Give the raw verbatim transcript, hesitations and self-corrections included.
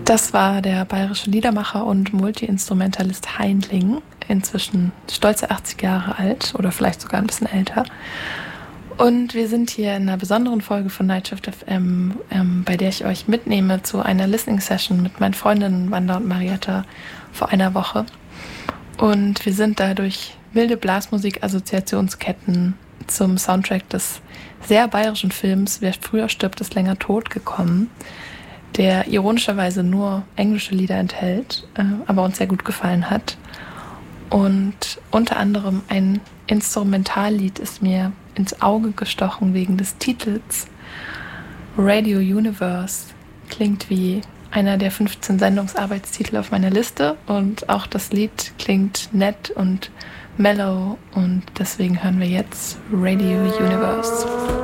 Das war der bayerische Liedermacher und Multi-Instrumentalist Haindling, inzwischen stolze achtzig Jahre alt oder vielleicht sogar ein bisschen älter. Und wir sind hier in einer besonderen Folge von Nightshift F M, ähm, bei der ich euch mitnehme zu einer Listening-Session mit meinen Freundinnen Wanda und Marietta vor einer Woche. Und wir sind da durch wilde Blasmusik-Assoziationsketten zum Soundtrack des sehr bayerischen Films Wer früher stirbt, ist länger tot gekommen, der ironischerweise nur englische Lieder enthält, äh, aber uns sehr gut gefallen hat. Und unter anderem ein Instrumentallied ist mir ins Auge gestochen wegen des Titels. Radio Universe klingt wie einer der fünfzehn Sendungsarbeitstitel auf meiner Liste und auch das Lied klingt nett und mellow und deswegen hören wir jetzt Radio Universe.